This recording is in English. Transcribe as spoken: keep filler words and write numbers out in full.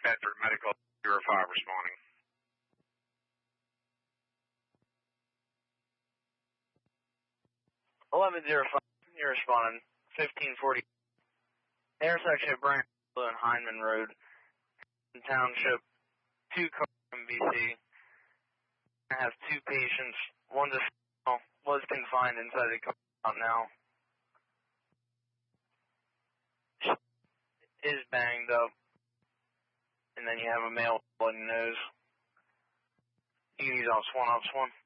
Bedford Medical zero five responding. eleven zero five, you're responding. fifteen forty. Intersection of Brand and Hindman Road, Township, two cars in B C. I have two patients. One just was confined inside the car out now. Is banged up. And then you have a male bloody nose. You can use ops one, ops one.